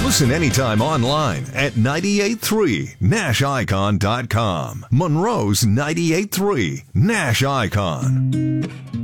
Listen anytime online at 983nashicon.com. Monroe's 98.3 Nash Icon.